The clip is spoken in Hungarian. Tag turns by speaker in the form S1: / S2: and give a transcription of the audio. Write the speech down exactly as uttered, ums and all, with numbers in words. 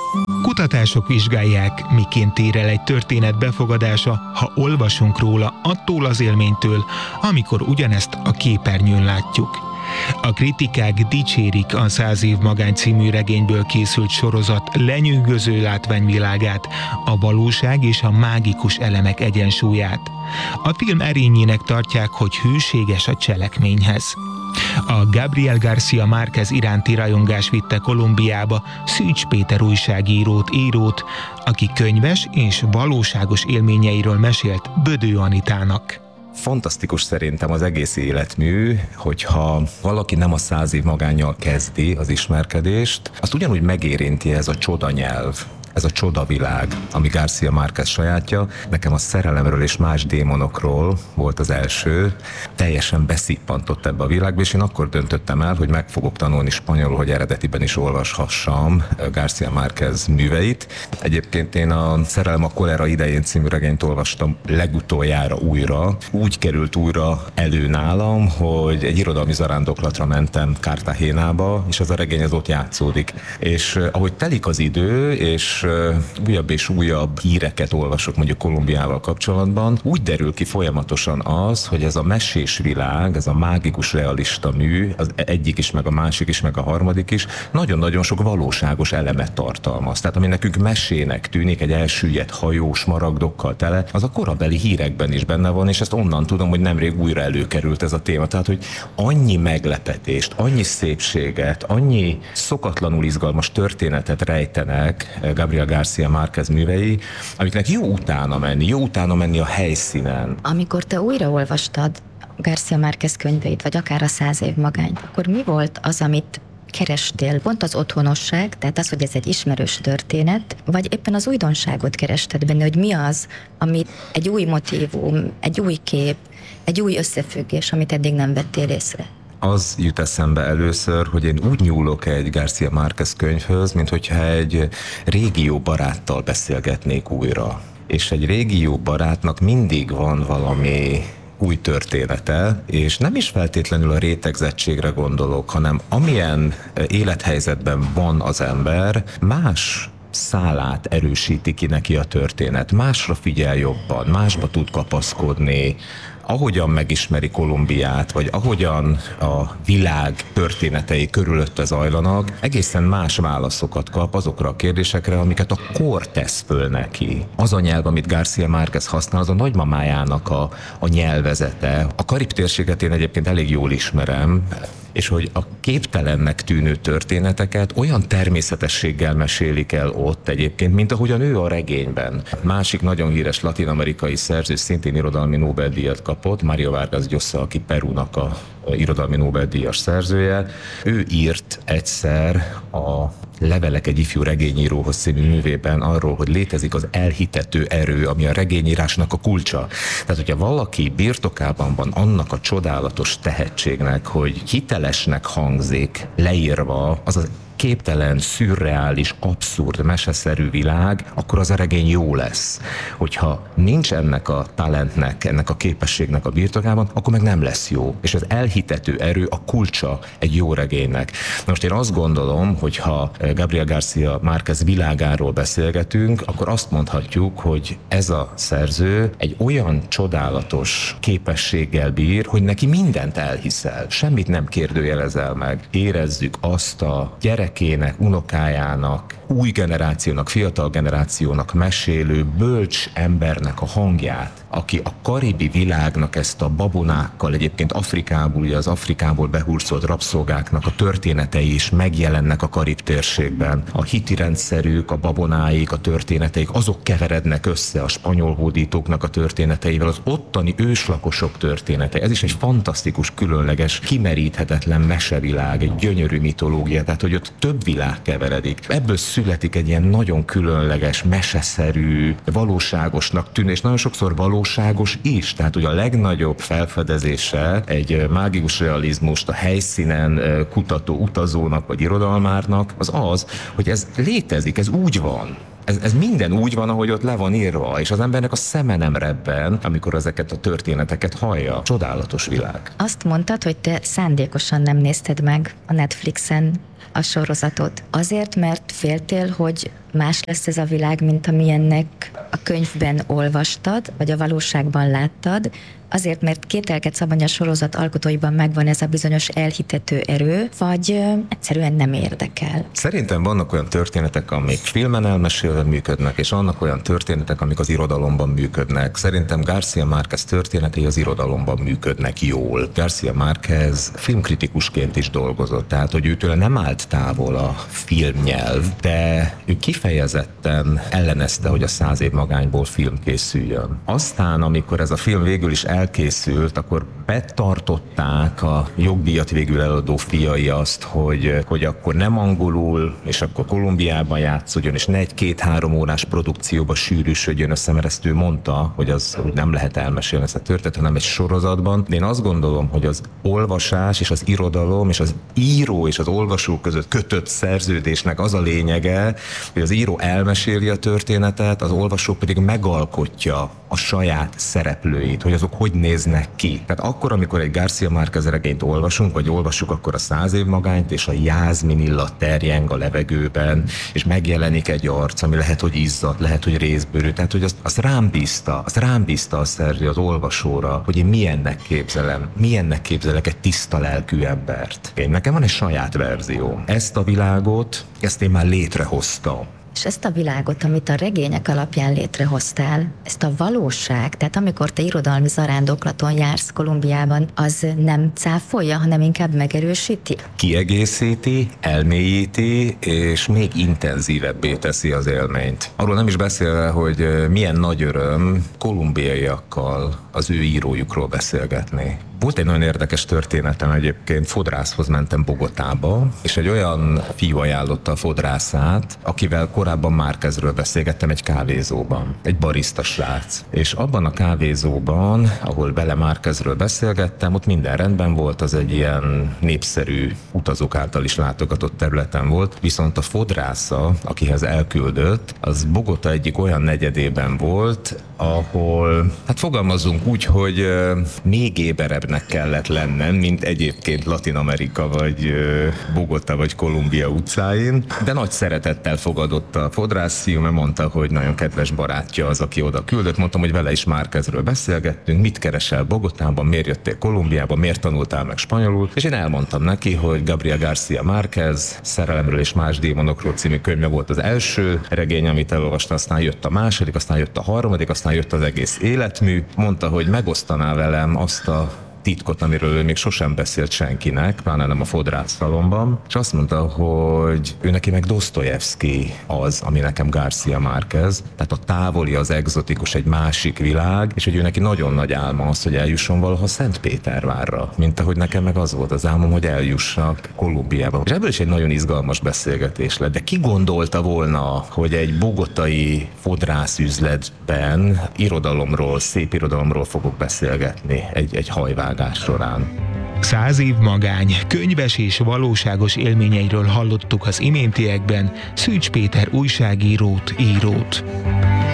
S1: Kutatások vizsgálják, miként ér el egy történet befogadása, ha olvasunk róla attól az élménytől, amikor ugyanezt a képernyőn látjuk. A kritikák dicsérik a Száz év magány című regényből készült sorozat lenyűgöző látványvilágát, a valóság és a mágikus elemek egyensúlyát. A film erényének tartják, hogy hűséges a cselekményhez. A Gabriel García Márquez iránti rajongás vitte Kolumbiába Szűcs Péter újságírót, írót, aki könyves és valóságos élményeiről mesélt Bödő Anitának.
S2: Fantasztikus szerintem az egész életmű, hogyha valaki nem a Száz év magánnyal kezdi az ismerkedést, azt ugyanúgy megérinti ez a csodanyelv, ez a csodavilág, ami García Márquez sajátja. Nekem a Szerelemről és más démonokról volt az első, teljesen beszippantott ebbe a világba, és én akkor döntöttem el, hogy meg fogok tanulni spanyolul, hogy eredetiben is olvashassam García Márquez műveit. Egyébként én a Szerelem a kolera idején című regényt olvastam legutoljára újra. Úgy került újra elő nálam, hogy egy irodalmi zarándoklatra mentem Cartagenába, és az a regény az ott játszódik. És ahogy telik az idő, és újabb és újabb híreket olvasok mondjuk Kolumbiával kapcsolatban, úgy derül ki folyamatosan az, hogy ez a mesés világ, ez a mágikus realista mű, az egyik is, meg a másik is, meg a harmadik is, nagyon-nagyon sok valóságos elemet tartalmaz. Tehát ami nekünk mesének tűnik, egy elsüllyedt hajó smaragdokkal tele, az a korabeli hírekben is benne van, és ezt onnan tudom, hogy nemrég újra előkerült ez a téma. Tehát, hogy annyi meglepetést, annyi szépséget, annyi szokatlanul izgalmas történetet rejtenek Gabriel García Márquez művei, amiknek jó utána menni, jó utána menni a helyszínen.
S3: Amikor te újraolvastad García Márquez könyveit, vagy akár a Száz év magányt, akkor mi volt az, amit kerestél? Pont az otthonosság, tehát az, hogy ez egy ismerős történet, vagy éppen az újdonságot kerested benne, hogy mi az, amit egy új motívum, egy új kép, egy új összefüggés, amit eddig nem vettél észre?
S2: Az jut eszembe először, hogy én úgy nyúlok egy García Márquez könyvhöz, mint hogyha egy régió baráttal beszélgetnék újra. És egy régió barátnak mindig van valami új története, és nem is feltétlenül a rétegzettségre gondolok, hanem amilyen élethelyzetben van az ember, más szálát erősíti ki neki a történet. Másra figyel jobban, másba tud kapaszkodni, ahogyan megismeri Kolumbiát, vagy ahogyan a világ történetei körülötte zajlanak, egészen más válaszokat kap azokra a kérdésekre, amiket a kor tesz föl neki. Az a nyelv, amit García Márquez használ, az a nagymamájának a, a nyelvezete. A Karib térséget én egyébként elég jól ismerem, és hogy a képtelennek tűnő történeteket olyan természetességgel mesélik el ott egyébként, mint ahogyan ő a regényben. Másik nagyon híres latin-amerikai szerző, szintén irodalmi Nobel-díjat kapott, Mario Vargas Llosa, aki Perúnak a irodalmi Nobel-díjas szerzője. Ő írt egyszer a Levelek egy ifjú regényíróhoz című művében arról, hogy létezik az elhitető erő, ami a regényírásnak a kulcsa. Tehát, hogyha valaki birtokában van annak a csodálatos tehetségnek, hogy hitelesnek hangzik, leírva, az az képtelen, szürreális, abszurd, meseszerű világ, akkor az a regény jó lesz. Hogyha nincs ennek a talentnek, ennek a képességnek a birtokában, akkor meg nem lesz jó. És az elhitető erő a kulcsa egy jó regénynek. Most én azt gondolom, hogy ha Gabriel García Márquez világáról beszélgetünk, akkor azt mondhatjuk, hogy ez a szerző egy olyan csodálatos képességgel bír, hogy neki mindent elhiszel, semmit nem kérdőjelezel meg. Érezzük azt a gyerek gyerekének, unokájának, új generációnak, fiatal generációnak mesélő bölcs embernek a hangját, aki a karibi világnak ezt a babonákkal, egyébként Afrikából, ugye az Afrikából behurcolt rabszolgáknak a történetei is megjelennek a Karib térségben. A hiti rendszerük, a babonáik, a történeteik, azok keverednek össze a spanyol hódítóknak a történeteivel, az ottani őslakosok történetei. Ez is egy fantasztikus, különleges, kimeríthetetlen mesevilág, egy gyönyörű mitológia, tehát hogy ott több világ keveredik. Ebből születik egy ilyen nagyon különleges, meseszerű, valóságosnak tűnő, és nagyon sokszor valóságos is. Tehát ugye a legnagyobb felfedezése egy mágikus realizmust a helyszínen kutató utazónak vagy irodalmárnak az az, hogy ez létezik, ez úgy van. Ez, ez minden úgy van, ahogy ott le van írva, és az embernek a szeme nem rebben, amikor ezeket a történeteket hallja. Csodálatos világ.
S3: Azt mondtad, hogy te szándékosan nem nézted meg a Netflixen a sorozatot? Azért, mert féltél, hogy más lesz ez a világ, mint amilyennek a könyvben olvastad, vagy a valóságban láttad, azért, mert kételkedsz abban, hogy a sorozat alkotóiban megvan ez a bizonyos elhitető erő, vagy ö, egyszerűen nem érdekel?
S2: Szerintem vannak olyan történetek, amik filmen elmesélve működnek, és vannak olyan történetek, amik az irodalomban működnek. Szerintem García Márquez történetei az irodalomban működnek jól. García Márquez filmkritikusként is dolgozott, tehát hogy őtől nem állt távol a filmnyelv, de ő kifejezetten ellenezte, hogy a Száz év magányból film készüljön. Aztán, amikor ez a film végül is elkészült, akkor betartották a jogdíjat végül eladó fiai azt, hogy, hogy akkor nem angolul, és akkor Kolumbiában játszódjon, és ne egy két-három órás produkcióba sűrűsödjön össze, mert ezt ő mondta, hogy az hogy nem lehet elmesélni ezt a történetet, hanem egy sorozatban. De én azt gondolom, hogy az olvasás és az irodalom és az író és az olvasó között kötött szerződésnek az a lényege, hogy az író elmeséli a történetet, az olvasó pedig megalkotja a saját szereplőit, hogy azok hogy néznek ki. Tehát akkor, amikor egy García Márquez regényt olvasunk, vagy olvassuk, akkor a Száz év magányt, és a jázmin illat terjeng a levegőben, és megjelenik egy arc, ami lehet, hogy izzadt, lehet, hogy részbőrű. Tehát, hogy azt, azt rám bízta, azt rám bízta a szerző az olvasóra, hogy én milyennek képzelem, milyennek képzelek egy tiszta lelkű embert. Én, nekem van egy saját verzió. Ezt a világot, ezt én már létrehoztam.
S3: És ezt a világot, amit a regények alapján létrehoztál, ezt a valóság, tehát amikor te irodalmi zarándoklaton jársz Kolumbiában, az nem cáfolja, hanem inkább megerősíti?
S2: Kiegészíti, elmélyíti, és még intenzívebbé teszi az élményt. Arról nem is beszélve, hogy milyen nagy öröm kolumbiaiakkal az ő írójukról beszélgetni. Volt egy nagyon érdekes történetem egyébként, fodrászhoz mentem Bogotába, és egy olyan fiú ajánlotta a fodrászát, akivel korábban Márquezről beszélgettem egy kávézóban, egy barista srác. És abban a kávézóban, ahol vele Márquezről beszélgettem, ott minden rendben volt, az egy ilyen népszerű utazók által is látogatott területen volt, viszont a fodrásza, akihez elküldött, az Bogota egyik olyan negyedében volt, ahol, hát fogalmazzunk úgy, hogy még éberebbnek kellett lennem, mint egyébként Latin-Amerika, vagy Bogota, vagy Kolumbia utcáin, de nagy szeretettel fogadott a fodrászfiú, mert mondta, hogy nagyon kedves barátja az, aki oda küldött. Mondtam, hogy vele is Márquezről beszélgettünk, mit keresel Bogotában, miért jöttél Kolumbiába, miért tanultál meg spanyolul, és én elmondtam neki, hogy Gabriel García Márquez Szerelemről és más démonokról című könyve volt az első regény, amit elolvastam, aztán jött a második, aztán jött a harmadik, aztán jött az egész életmű. Mondta, hogy megosztaná velem azt a titkot, amiről ő még sosem beszélt senkinek, pláne nem a fodrászszalomban, és azt mondta, hogy ő neki meg Dostoyevsky az, ami nekem García Márquez, tehát a távoli, az egzotikus, egy másik világ, és hogy ő neki nagyon nagy álma az, hogy eljusson valaha Szentpétervárra, mint ahogy nekem meg az volt az álmom, hogy eljussak Kolumbiába. És ebből is egy nagyon izgalmas beszélgetés lett, de ki gondolta volna, hogy egy bogotai fodrászüzletben irodalomról, szép irodalomról fogok beszélgetni egy, egy hajvár során.
S1: Száz év magány, könyves és valóságos élményeiről hallottuk az iméntiekben Szűcs Péter újságírót, írót.